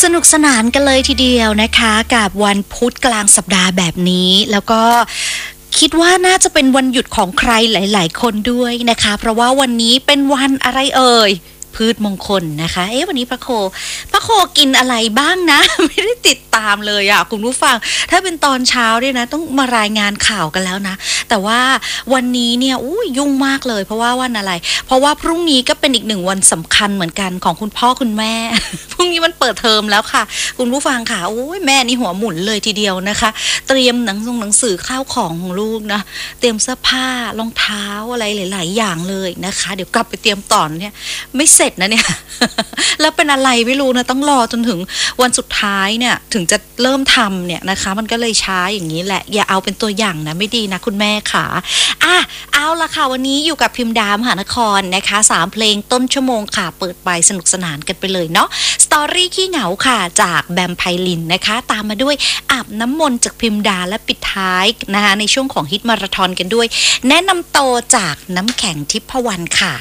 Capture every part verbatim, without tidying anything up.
นุกสนานกันเลยทีเดียวนะคะกับวันพุธกลางสัปดาห์แบบนี้แล้วก็คิดว่าน่าจะเป็นวันหยุดของใครหลายๆคนด้วยนะคะเพราะว่าวันนี้เป็นวันอะไรเอ่ยพืชมงคลนะคะเอ๊ะวันนี้พระโคพระโคกินอะไรบ้างนะ ไม่ได้ติดตามเลยอ่ะคุณผู้ฟังถ้าเป็นตอนเช้าเนี่ยนะต้องมารายงานข่าวกันแล้วนะแต่ว่าวันนี้เนี่ยอู้ยุ่งมากเลยเพราะว่าวันอะไรเพราะว่าพรุ่งนี้ก็เป็นอีกหนึ่งวันสำคัญเหมือนกันของคุณพ่อคุณแม่ พรุ่งนี้มันเปิดเทอมแล้วค่ะคุณผู้ฟังค่ะโอ้ยแม่นี่หัวหมุนเลยทีเดียวนะคะเตรียมหนังส่งหนังสือข้าวของของลูกนะเตรียมเสื้อผ้ารองเท้าอะไรหลายๆอย่างเลยนะคะเดี๋ยวกลับไปเตรียมต่อเนี่ยไม่เสร็จนะเนี่ย แล้วเป็นอะไรไม่รู้นะต้องรอจนถึงวันสุดท้ายเนี่ยถึงจะเริ่มทำเนี่ยนะคะมันก็เลยช้าอย่างนี้แหละอย่าเอาเป็นตัวอย่างนะไม่ดีนะคุณแม่ค่ะอ่ะเอาละค่ะวันนี้อยู่กับพิมดามหานครนะคะสามเพลงต้นชั่วโมงค่ะเปิดไปสนุกสนานกันไปเลยเนาะสตอรี่ขี้เหงาค่ะจากแบมไพลินนะคะตามมาด้วยอาบน้ำมนต์จากพิมดาและปิดท้ายนะคะในช่วงของฮิตมาราธอนกันด้วยแนะนำโตจากน้ำแข็งทิพวรรณค่ะ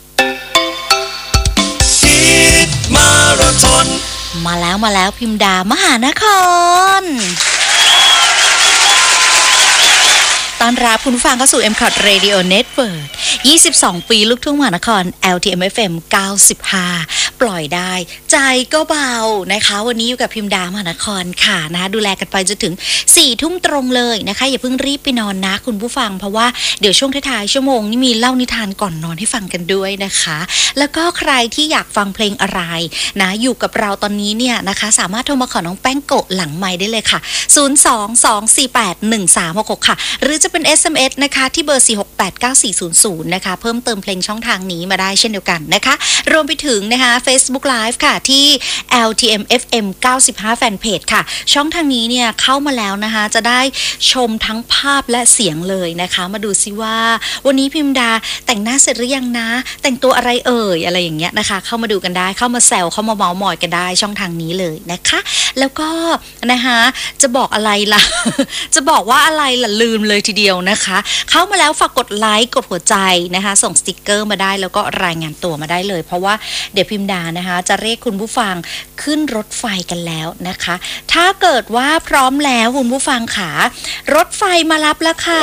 มาราธอนมาแล้วมาแล้วพิมดามหานครตอนรับคุณฟังเข้าสู่ เอ็ม คอท Radio Network ยี่สิบสองปีลูกทุ่งมหานคร แอล ที เอ็ม เอฟ เอ็ม เก้าสิบห้าปล่อยได้ใจก็เบานะคะวันนี้อยู่กับพิมดามหานครค่ะนะคะดูแลกันไปจนถึงสี่ทุ่มตรงเลยนะคะอย่าเพิ่งรีบไปนอนนะคุณผู้ฟังเพราะว่าเดี๋ยวช่วงท้ายๆชั่วโมงนี้มีเล่านิทานก่อนนอนให้ฟังกันด้วยนะคะแล้วก็ใครที่อยากฟังเพลงอะไรนะอยู่กับเราตอนนี้เนี่ยนะคะสามารถโทรมาขอน้องแป้งโกะหลังไมค์ได้เลยค่ะศูนย์ สอง สอง สี่ แปด หนึ่ง สาม หก หกค่ะหรือจะเป็น เอส เอ็ม เอส นะคะที่เบอร์สี่ หก แปด เก้า สี่ ศูนย์ ศูนย์นะคะเพิ่มเติมเพลงช่องทางนี้มาได้เช่นเดียวกันนะคะรวมไปถึงนะคะ Facebook Live ค่ะที่ แอล ที เอ็ม เอฟ เอ็ม เก้าสิบห้า แฟนเพจค่ะช่องทางนี้เนี่ยเข้ามาแล้วนะคะจะได้ชมทั้งภาพและเสียงเลยนะคะมาดูซิว่าวันนี้พิมดาแต่งหน้าเสร็จหรือยังนะแต่งตัวอะไรเอ่ยอะไรอย่างเงี้ยนะคะเข้ามาดูกันได้เข้ามาแซวเข้ามาเมาท์มอยกันได้ช่องทางนี้เลยนะคะแล้วก็นะคะจะบอกอะไรล่ะ จะบอกว่าอะไรล่ะลืมเลยทีเดียวนะคะเข้ามาแล้วฝากกดไลค์กดหัวใจนะคะส่งสติกเกอร์มาได้แล้วก็รายงานตัวมาได้เลยเพราะว่าเดี๋ยวพิมดานะคะจะเรียกคุณผู้ฟังขึ้นรถไฟกันแล้วนะคะถ้าเกิดว่าพร้อมแล้วคุณผู้ฟังค่ะรถไฟมารับแล้วค่ะ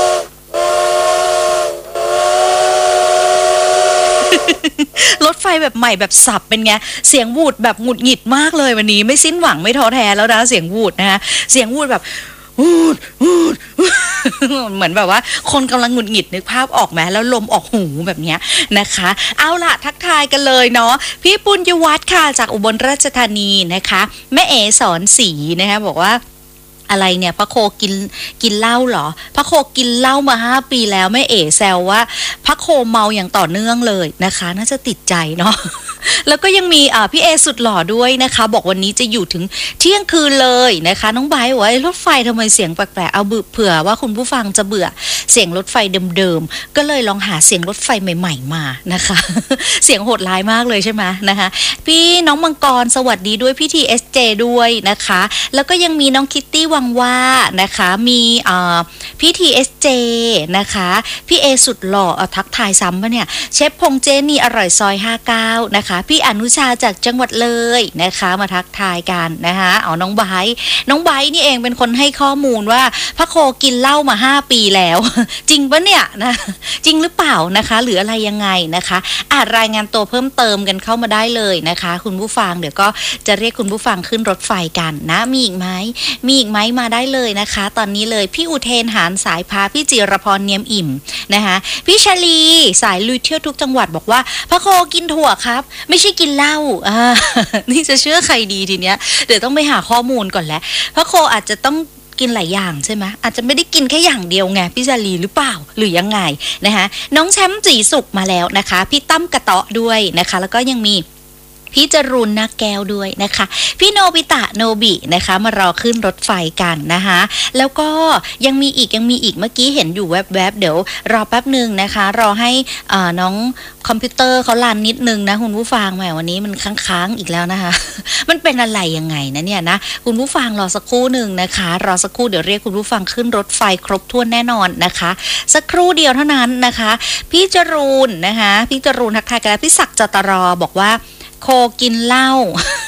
รถไฟแบบใหม่แบบสับเป็นไงเสียงวูดแบบหงุดหงิดมากเลยวันนี้ไม่สิ้นหวังไม่ท้อแท้แล้วนะเสียงวูดนะคะเสียงวูดแบบวูดวูดเหมือนแบบว่าคนกำลังหงุดหงิดนึกภาพออกไหมแล้วลมออกหูแบบนี้นะคะเอาล่ะทักทายกันเลยเนาะพี่ปุญญวัฒน์ค่ะจากอุบลราชธานีนะคะแม่เอ๋สอนศรีนะคะบอกว่าอะไรเนี่ยพระโคกินกินเหล้าเหรอพระโคกินเหล้ามาห้าปีแล้วแม่เอ๋แซวว่าพระโคเมาอย่างต่อเนื่องเลยนะคะน่าจะติดใจเนาะ แล้วก็ยังมีอ่าพี่เอสุดหล่อด้วยนะคะบอกวันนี้จะอยู่ถึงเที่ยงคืนเลยนะคะน้องไบร์ทบอกว่ารถไฟทำไมเสียงแปลกๆเอาเผื่อว่าคุณผู้ฟังจะเบื่อเสียงรถไฟเดิมๆก็เลยลองหาเสียงรถไฟใหม่ๆมานะคะ เสียงโหดร้ายมากเลยใช่ไหมนะคะพี่น้องมังกรสวัสดีด้วยพี่ที เอส เจ ด้วยนะคะแล้วก็ยังมีน้องคิตตี้วังว่านะคะมีอ่าพี่ที เอส เจ นะคะพี่เอสุดหล่อเอาทักทายซ้ำปะเนี่ยเชฟพงเจนี่อร่อยซอยห้าเก้านะคะพี่อนุชาจากจังหวัดเลยนะคะมาทักทายกันนะคะเอาน้องไบร์ทน้องไบร์ทนี่เองเป็นคนให้ข้อมูลว่าพระโคกินเหล้ามาห้าปีแล้ว จริงปะเนี่ยนะจริงหรือเปล่านะคะหรืออะไรยังไงนะคะอ่ะรายงานตัวเพิ่มเติมกันเข้ามาได้เลยนะคะคุณผู้ฟังเดี๋ยวก็จะเรียกคุณผู้ฟังขึ้นรถไฟกันนะมีอีกไหมมีอีกไหมมาได้เลยนะคะตอนนี้เลยพี่อุเทนหานสายพาพี่จิรพรเนียมอิ่มนะคะพี่ชลีสายลุยเที่ยวทุกจังหวัดบอกว่าพระโคกินถั่วครับไม่ใช่กินเหล้าอ่า นี่จะเชื่อใครดีทีเนี้ยเดี๋ยวต้องไปหาข้อมูลก่อนแหละพระโคอาจจะต้องกินหลายอย่างใช่ไหมอาจจะไม่ได้กินแค่อย่างเดียวไงพี่ชลีหรือเปล่าหรือยังไงนะคะน้องแชมป์สีสุกมาแล้วนะคะพี่ตั้มกระเตาะด้วยนะคะแล้วก็ยังมีพี่จรูนนาแก้วด้วยนะคะพี่โนบิตะโนบินะคะมารอขึ้นรถไฟกันนะคะแล้วก็ยังมีอีกยังมีอีกเมื่อกี้เห็นอยู่แวบๆเดี๋ยวรอแป๊บหนึ่งนะคะรอให้อ่าน้องคอมพิวเตอร์เขาลันนิดนึงนะคุณผู้ฟังแหมวันนี้มันค้างๆอีกแล้วนะคะ มันเป็นอะไรยังไงนะเนี่ยนะคุณผู้ฟังรอสักครู่หนึ่งนะคะรอสักครู่เดี๋ยวเรียกคุณผู้ฟังขึ้นรถไฟครบถ้วนแน่นอนนะคะสักครู่เดียวเท่านั้นนะคะพี่จรูนนะคะพี่จรูนทักทายกันแล้วพี่ศักดิ์จตรบอกว่าโคกินเหล้า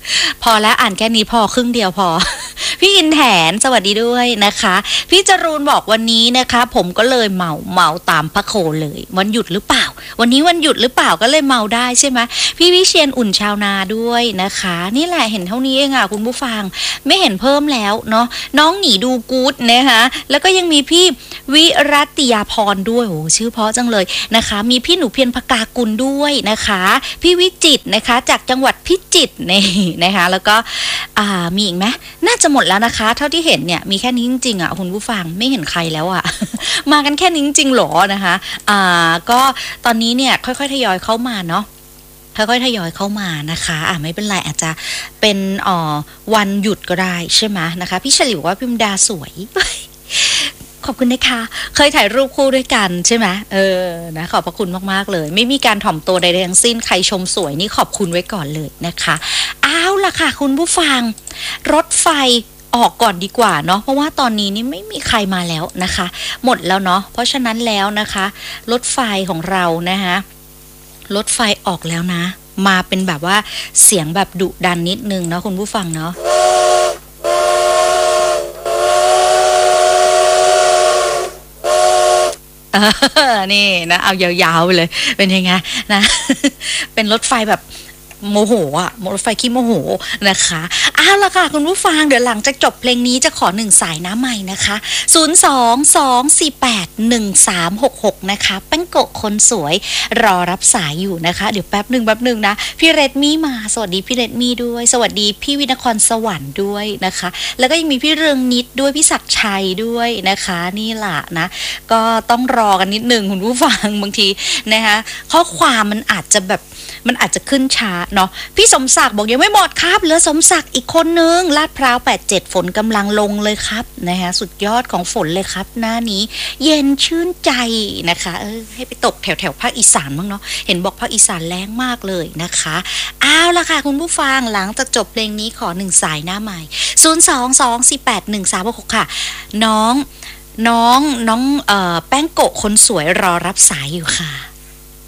พอแล้วอ่านแค่นี้พอครึ่งเดียวพอ พี่อินแถนสวัสดีด้วยนะคะพี่จรูนบอกวันนี้นะคะผมก็เลยเมาเมาตามพระโคเลยวันหยุดหรือเปล่าวันนี้วันหยุดหรือเปล่าก็เลยเมาได้ใช่ไหมพี่วิเชียนอุ่นชาวนาด้วยนะคะนี่แหละเห็นเท่านี้เองอ่ะคุณผู้ฟังไม่เห็นเพิ่มแล้วเนาะน้องหนีดูกู๊ดนะคะแล้วก็ยังมีพี่วิรัตยาพรด้วยโอ้ชื่อเพราะจังเลยนะคะมีพี่หนูเพียรพกากุลด้วยนะคะพี่วิจิตรนะคะจากจังหวัดพิจิตรนี่นะคะแล้วก็อ่ามีอีกไหมน่าจะหมดแล้วนะคะเท่าที่เห็นเนี่ยมีแค่นี้จริงๆอ่ะคุณผู้ฟังไม่เห็นใครแล้วอ่ะ มากันแค่นี้จริงๆหรอนะคะอ่าก็ตอนนี้เนี่ยค่อยๆทยอยเข้ามาเนาะค่อยๆทยอยเข้ามานะคะอ่ะไม่เป็นไรอาจจะเป็นอ่อวันหยุดก็ได้ใช่ไหมนะคะพี่ฉลิวว่าพิมดาสวย ขอบคุณนะคะเคยถ่ายรูปคู่ด้วยกันใช่ไหมเออนะขอบพระคุณมากๆเลยไม่มีการถ่อมตัวใดๆทั้งสิ้นใครชมสวยนี่ขอบคุณไว้ก่อนเลยนะคะเอาล่ะค่ะคุณผู้ฟังรถไฟออกก่อนดีกว่าเนาะเพราะว่าตอนนี้นี่ไม่มีใครมาแล้วนะคะหมดแล้วเนาะเพราะฉะนั้นแล้วนะคะรถไฟของเรานะคะรถไฟออกแล้วนะมาเป็นแบบว่าเสียงแบบดุดันนิดนึงเนาะคุณผู้ฟังเนาะเออนี่นะเอายาวๆไปเลยเป็นยังไงนะ เป็นรถไฟแบบโมโหอ่ะรถไฟขี้โมโหนะคะอ้าวละค่ะคุณผู้ฟังเดี๋ยวหลังจากจบเพลงนี้จะขอหนึ่งสายน้ำใหม่นะคะศูนย์ สอง สอง สี่ แปด หนึ่ง สาม หก หกนะคะแป้งโกะคนสวยรอรับสายอยู่นะคะเดี๋ยวแป๊บหนึ่งแป๊บหนึ่งนะพี่เรดมี่มาสวัสดีพี่เรดมี่ด้วยสวัสดีพี่วินครสวรรค์ด้วยนะคะแล้วก็ยังมีพี่เรืองนิดด้วยพี่ศักดิ์ชัยด้วยนะคะนี่แหละนะก็ต้องรอกันนิดนึงคุณผู้ฟังบางทีนะคะข้อความมันอาจจะแบบมันอาจจะขึ้นช้าเนาะพี่สมศักดิ์บอกยังไม่หมดครับเหลือสมศักดิ์อีกคนนึงลาดพร้าวแปดสิบเจ็ดฝนกำลังลงเลยครับนะคะสุดยอดของฝนเลยครับหน้านี้เย็นชื่นใจนะคะเออให้ไปตกแถวแถวภาคอีสานบ้างเนาะเห็นบอกภาคอีสานแรงมากเลยนะคะเอาล่ะค่ะคุณผู้ฟังหลังจากจบเพลงนี้ขอหนึ่งสายหน้าใหม่ศูนย์ สอง สอง สี่ แปด หนึ่ง สาม หก หกค่ะน้องน้องน้องเอ่อแป้งโกะคนสวยรอรับสายอยู่ค่ะ